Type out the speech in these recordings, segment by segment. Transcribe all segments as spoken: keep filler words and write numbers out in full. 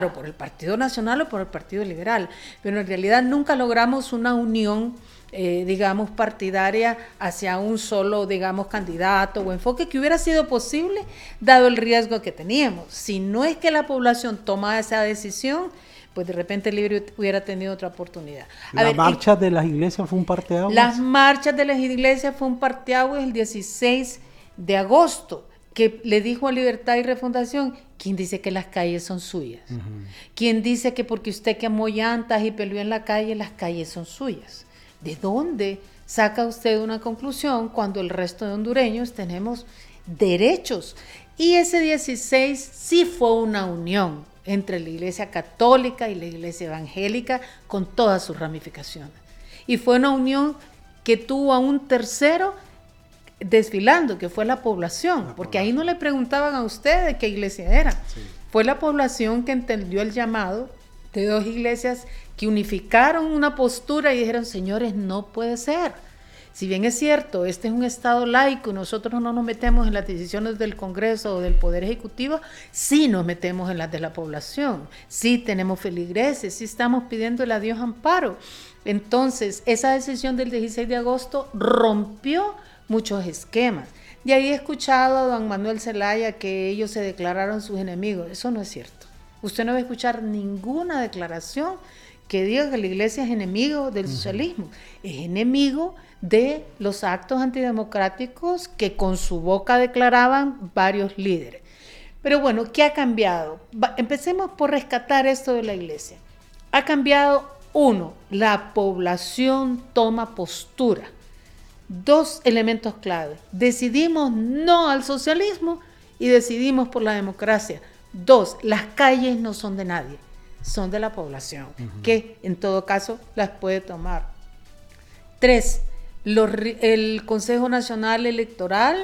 por el Partido Nacional o por el Partido Liberal, pero en realidad nunca logramos una unión, eh, digamos, partidaria hacia un solo, digamos, candidato o enfoque que hubiera sido posible dado el riesgo que teníamos. Si no es que la población toma esa decisión, pues de repente el Libre hubiera tenido otra oportunidad. A ¿La ver, marcha de las iglesias fue un parteaguas? Las marchas de las iglesias fue un parteaguas el dieciséis de agosto, que le dijo a Libertad y Refundación: ¿quién dice que las calles son suyas? Uh-huh. ¿Quién dice que porque usted quemó llantas y peleó en la calle, las calles son suyas? ¿De dónde saca usted una conclusión cuando el resto de hondureños tenemos derechos? Y ese dieciséis sí fue una unión entre la Iglesia Católica y la Iglesia Evangélica con todas sus ramificaciones. Y fue una unión que tuvo a un tercero desfilando, que fue la población, la porque población. Ahí no le preguntaban a usted de qué iglesia era. Sí. Fue la población que entendió el llamado de dos iglesias que unificaron una postura y dijeron: señores, no puede ser. Si bien es cierto, este es un Estado laico y nosotros no nos metemos en las decisiones del Congreso o del Poder Ejecutivo, sí nos metemos en las de la población, sí tenemos feligreses, sí estamos pidiéndole a Dios amparo. Entonces, esa decisión del dieciséis de agosto rompió muchos esquemas. De ahí he escuchado a don Manuel Zelaya que ellos se declararon sus enemigos. Eso no es cierto. Usted no va a escuchar ninguna declaración que diga que la iglesia es enemigo del socialismo. Uh-huh. Es enemigo de los actos antidemocráticos que con su boca declaraban varios líderes. Pero bueno, ¿qué ha cambiado? Va, empecemos por rescatar esto de la iglesia. Ha cambiado, uno, la población toma postura. Dos elementos clave: decidimos no al socialismo y decidimos por la democracia. Dos, las calles no son de nadie, son de la población, uh-huh. que en todo caso las puede tomar. Tres, los, el Consejo Nacional Electoral,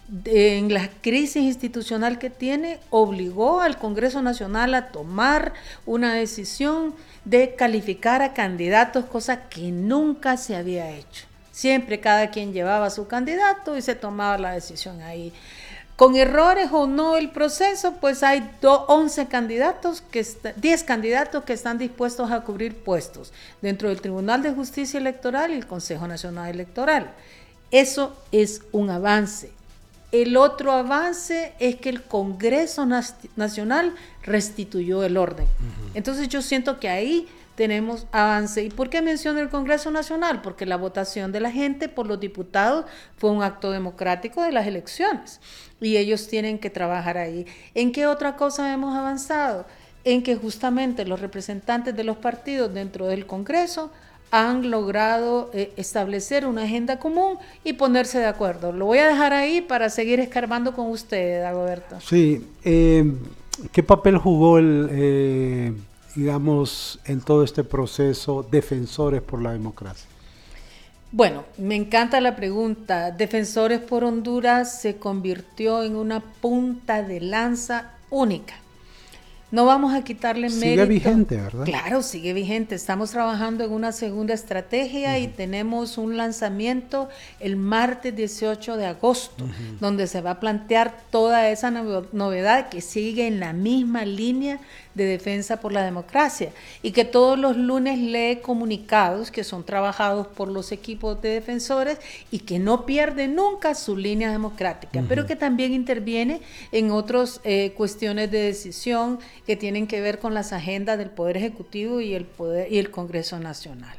en la crisis institucional que tiene, obligó al Congreso Nacional a tomar una decisión de calificar a candidatos, cosa que nunca se había hecho. Siempre cada quien llevaba su candidato y se tomaba la decisión ahí. Con errores o no el proceso, pues hay do, once candidatos, que está, diez candidatos que están dispuestos a cubrir puestos dentro del Tribunal de Justicia Electoral y el Consejo Nacional Electoral. Eso es un avance. El otro avance es que el Congreso Nacional restituyó el orden. Uh-huh. Entonces yo siento que ahí tenemos avance. ¿Y por qué menciono el Congreso Nacional? Porque la votación de la gente por los diputados fue un acto democrático de las elecciones y ellos tienen que trabajar ahí. ¿En qué otra cosa hemos avanzado? En que justamente los representantes de los partidos dentro del Congreso han logrado eh, establecer una agenda común y ponerse de acuerdo. Lo voy a dejar ahí para seguir escarbando con ustedes, Dagoberto. Sí, eh, ¿qué papel jugó el... Eh... digamos, en todo este proceso, Defensores por la Democracia? Bueno, me encanta la pregunta. Defensores por Honduras se convirtió en una punta de lanza única. No vamos a quitarle mérito. Sigue vigente, ¿verdad? Claro, sigue vigente. Estamos trabajando en una segunda estrategia uh-huh. y tenemos un lanzamiento el martes dieciocho de agosto, uh-huh. donde se va a plantear toda esa novedad que sigue en la misma línea de defensa por la democracia y que todos los lunes lee comunicados que son trabajados por los equipos de defensores y que no pierde nunca su línea democrática, uh-huh. pero que también interviene en otras eh, cuestiones de decisión que tienen que ver con las agendas del Poder Ejecutivo y el, poder, y el Congreso Nacional.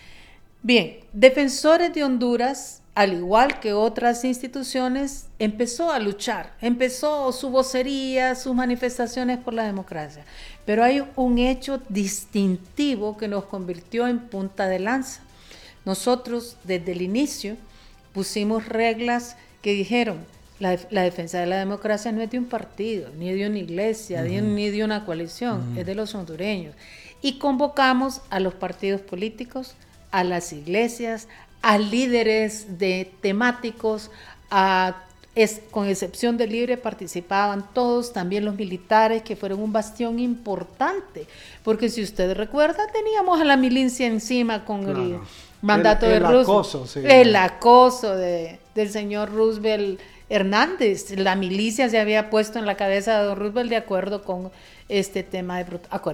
Bien, Defensores de Honduras, al igual que otras instituciones, empezó a luchar, empezó su vocería, sus manifestaciones por la democracia, pero hay un hecho distintivo que nos convirtió en punta de lanza. Nosotros, desde el inicio, pusimos reglas que dijeron: La, la defensa de la democracia no es de un partido, ni de una iglesia, uh-huh. ni de una coalición, uh-huh. es de los hondureños. Y convocamos a los partidos políticos, a las iglesias, a líderes de temáticos, a, es, con excepción de Libre participaban todos, también los militares, que fueron un bastión importante, porque si usted recuerda, teníamos a la milicia encima con claro. el mandato el, de el Roosevelt. Acoso, sí. El acoso de... del señor Roosevelt Hernández. La milicia se había puesto en la cabeza de don Roosevelt de acuerdo con este tema de protección.